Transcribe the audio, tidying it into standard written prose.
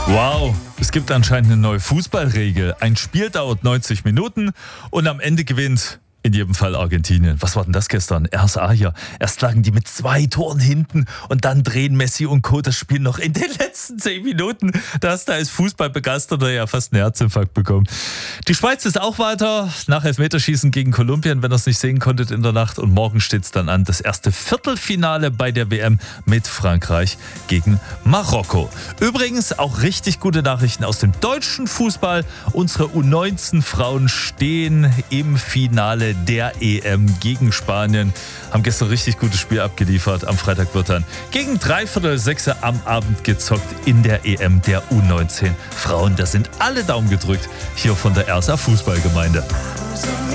Wow, es gibt anscheinend eine neue Fußballregel. Ein Spiel dauert 90 Minuten und am Ende gewinnt in jedem Fall Argentinien. Was war denn das gestern? RSA hier. Erst lagen die mit 2 Toren hinten und dann drehen Messi und Co. das Spiel noch in den letzten 10 Minuten. Da hast du als Fußballbegeisterter ja fast einen Herzinfarkt bekommen. Die Schweiz ist auch weiter nach Elfmeterschießen gegen Kolumbien, wenn ihr es nicht sehen konntet in der Nacht. Und morgen steht es dann an, das erste Viertelfinale bei der WM mit Frankreich gegen Marokko. Übrigens auch richtig gute Nachrichten aus dem deutschen Fußball. Unsere U19-Frauen stehen im Finale der EM gegen Spanien. Haben gestern ein richtig gutes Spiel abgeliefert. Am Freitag wird dann gegen 5:45 am Abend gezockt in der EM der U19 Frauen. Da sind alle Daumen gedrückt hier von der RSA Fußballgemeinde.